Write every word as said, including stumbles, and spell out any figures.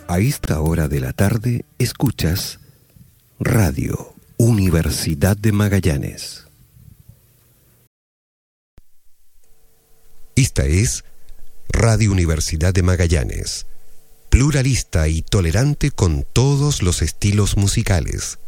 A esta hora de la tarde escuchas Radio Universidad de Magallanes. Esta es Radio Universidad de Magallanes, pluralista y tolerante con todos los estilos musicales.